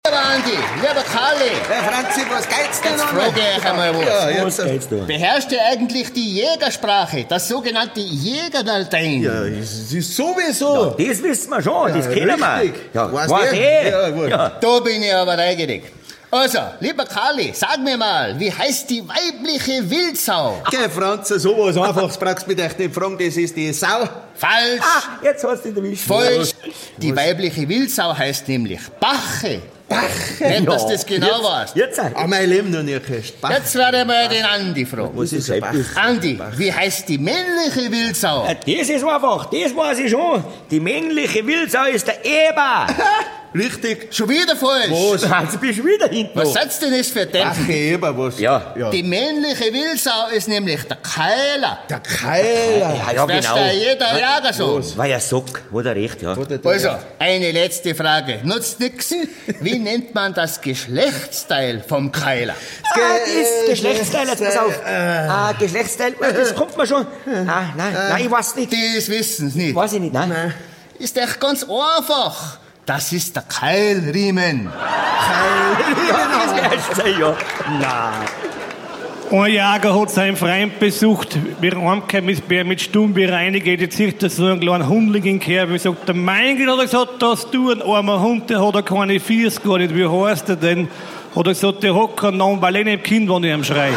Andi, lieber Karli. Franzi, was geht's denn Jetzt noch? frage ich euch einmal was. Ja, Was geht's da? Beherrscht ihr eigentlich die Jägersprache, das sogenannte Jägerlatein? Ja, es ist sowieso. Das wissen wir schon, das kennen wir. richtig. Ja, Weißt weiß du? eh. Ja, gut. Ja. Da bin ich aber neugierig. Also, lieber Karli, sag mir mal, wie heißt die weibliche Wildsau? Geh, Franzi, sowas Einfaches brauchst du mich echt nicht fragen, das ist die Sau. Falsch. Jetzt hast du ihn erwischt. Falsch. Die weibliche Wildsau heißt nämlich Bache. Nicht, dass du das genau weißt. Jetzt. Ah, mein Leben noch nie gehört. Jetzt werde ich mal den Andi fragen. Was ist ein Bach? Andi, wie heißt die männliche Wildsau? Das ist einfach, das weiß ich schon. Die männliche Wildsau ist der Eber. Richtig. Schon wieder falsch. Was? Also bist du wieder hinten. Was seid's denn das für Ach, Denken? Eber, was? Ja. Die männliche Wildsau ist nämlich der Keiler. Der Keiler. Ja, Das genau. ist jeder Jäger so. War ja Sock, hat er recht, ja. Also, eine letzte Frage. Nutzt nix. Wie nennt man das Geschlechtsteil vom Keiler? Das Geschlechtsteil, jetzt pass auf. Geschlechtsteil, das kommt mir schon. Nein, ich weiß nicht. Das wissen's nicht. Weiß ich nicht, nein. Ist echt ganz einfach. Das ist der Keilriemen. Das heißt ja. Nein. Ein Jäger hat seinen Freund besucht, wie er heimgekommen ist, bei mit Stumm bereinigt, jetzt sieht er so einen kleinen Hundling in den Kerb, und sagt, der mein Gott, hat er gesagt, dass du ein armer Hund, der hat er keine Fiers gar nicht, wie heißt er denn? Hat er gesagt, der hat keinen Namen, weil er nicht im Kind, wenn ich ihm schreie.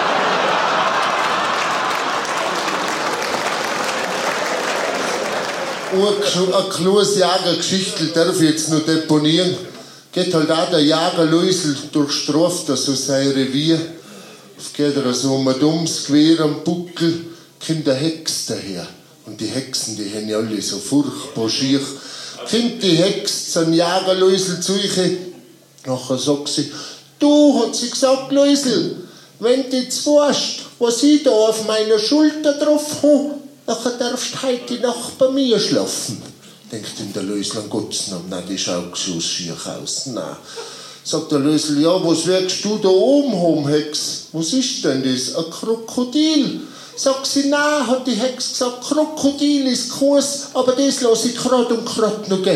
Eine kleines Jägergeschichte darf ich jetzt noch deponieren. Geht halt auch der Jäger Luisel durchstreift so sein Revier. Es geht er so um ein dummes Gewehr am Buckel, kommt der Hex daher. Und die Hexen, die haben ja alle so furchtbar schier. Kommt die Hex zum Jäger Luisel zu euch. Nachher sagt sie, du, hat sie gesagt, Luisel, wenn du jetzt weißt, was ich da auf meiner Schulter drauf habe, nachher darfst du heute Nacht bei mir schlafen. Denkt ihm der Lösel, an Gottes Namen, nein, die schaut so schier aus. Nein. Sagt der Lösel, ja, was wirkst du da oben haben, Hex? Was ist denn das? Ein Krokodil? Sagt sie, nein, hat die Hex gesagt, Krokodil ist keins, aber das lasse ich grad und grad noch gehen.